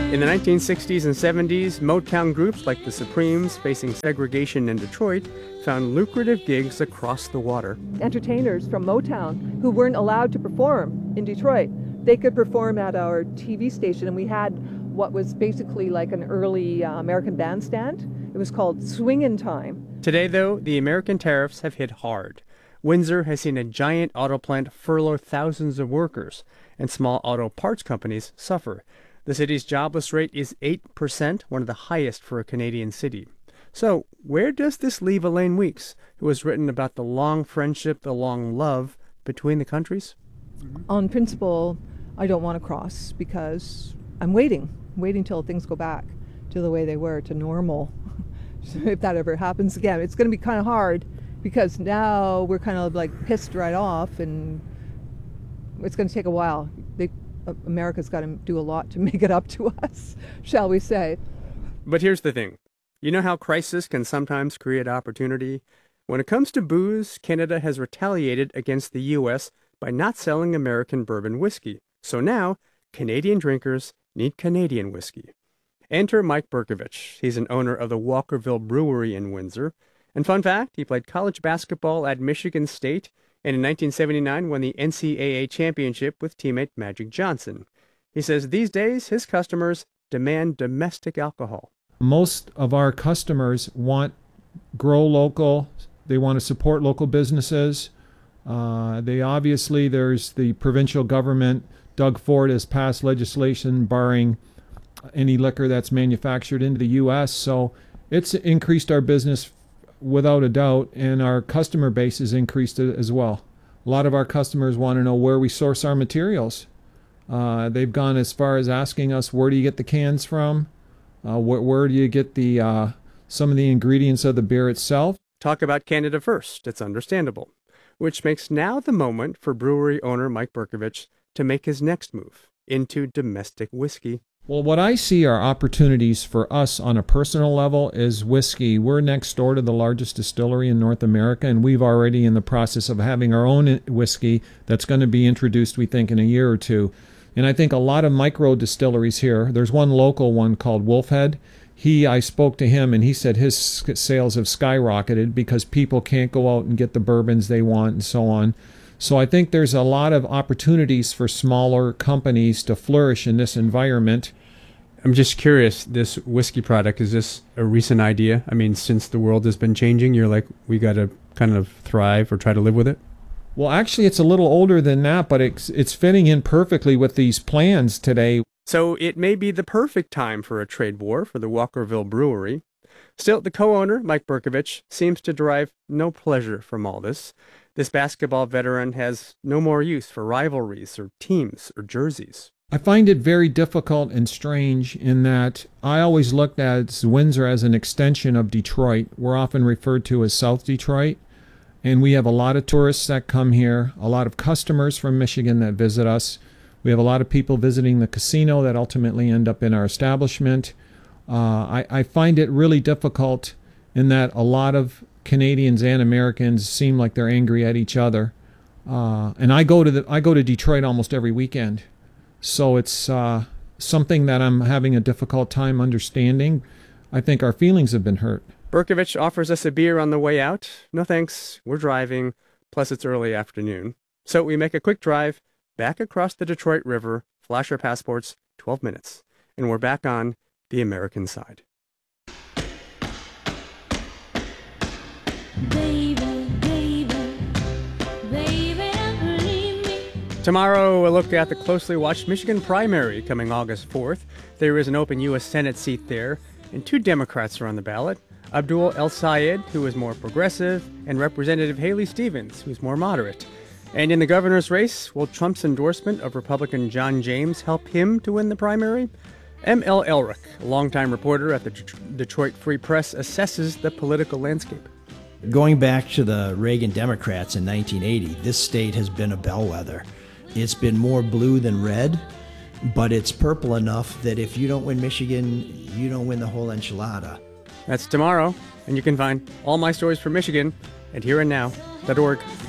In the 1960s and 70s, Motown groups like the Supremes, facing segregation in Detroit, found lucrative gigs across the water. Entertainers from Motown who weren't allowed to perform in Detroit, they could perform at our TV station, and we had what was basically like an early American Bandstand. It was called Swingin' Time. Today, though, the American tariffs have hit hard. Windsor has seen a giant auto plant furlough thousands of workers, and small auto parts companies suffer. The city's jobless rate is 8%, one of the highest for a Canadian city. So, where does this leave Elaine Weeks, who has written about the long friendship, the long love between the countries? On principle, I don't want to cross because I'm waiting till things go back to the way they were, to normal. If that ever happens again, it's going to be kind of hard because now we're kind of like pissed right off, and it's going to take a while. America's got to do a lot to make it up to us, shall we say. But here's the thing. You know how crisis can sometimes create opportunity? When it comes to booze, Canada has retaliated against the U.S. by not selling American bourbon whiskey. So now, Canadian drinkers need Canadian whiskey. Enter Mike Berkovich. He's an owner of the Walkerville Brewery in Windsor. And fun fact, he played college basketball at Michigan State, and in 1979 won the NCAA championship with teammate Magic Johnson. He says these days his customers demand domestic alcohol. Most of our customers want grow local. They want to support local businesses. There's the provincial government. Doug Ford has passed legislation barring any liquor that's manufactured into the U.S. So it's increased our business without a doubt, and our customer base has increased as well. A lot of our customers want to know where we source our materials. They've gone as far as asking us, where do you get the cans from? Where do you get the some of the ingredients of the beer itself? Talk about Canada first. It's understandable. Which makes now the moment for brewery owner Mike Berkovich to make his next move into domestic whiskey. Well, what I see are opportunities for us on a personal level is whiskey. We're next door to the largest distillery in North America, and we've already in the process of having our own whiskey that's going to be introduced, we think, in a year or two. And I think a lot of micro distilleries here, there's one local one called Wolfhead. I spoke to him, and he said his sales have skyrocketed because people can't go out and get the bourbons they want and so on. So I think there's a lot of opportunities for smaller companies to flourish in this environment. I'm just curious, this whiskey product, is this a recent idea? I mean, since the world has been changing, you're like, we got to kind of thrive or try to live with it? Well, actually, it's a little older than that, but it's fitting in perfectly with these plans today. So it may be the perfect time for a trade war for the Walkerville Brewery. Still, the co-owner, Mike Berkovich, seems to derive no pleasure from all this. This basketball veteran has no more use for rivalries or teams or jerseys. I find it very difficult and strange in that I always looked at Windsor as an extension of Detroit. We're often referred to as South Detroit, and we have a lot of tourists that come here, a lot of customers from Michigan that visit us. We have a lot of people visiting the casino that ultimately end up in our establishment. I find it really difficult in that a lot of Canadians and Americans seem like they're angry at each other. And I go to Detroit almost every weekend. So it's something that I'm having a difficult time understanding. I think our feelings have been hurt. Berkovich offers us a beer on the way out. No thanks, we're driving, plus it's early afternoon. So we make a quick drive back across the Detroit River, flash our passports, 12 minutes, and we're back on the American side. Tomorrow, we'll look at the closely watched Michigan primary coming August 4th. There is an open U.S. Senate seat there, and 2 Democrats are on the ballot. Abdul El-Sayed, who is more progressive, and Representative Haley Stevens, who is more moderate. And in the governor's race, will Trump's endorsement of Republican John James help him to win the primary? M.L. Elrick, a longtime reporter at the Detroit Free Press, assesses the political landscape. Going back to the Reagan Democrats in 1980, this state has been a bellwether. It's been more blue than red, but it's purple enough that if you don't win Michigan, you don't win the whole enchilada. That's tomorrow, and you can find all my stories from Michigan at hereandnow.org.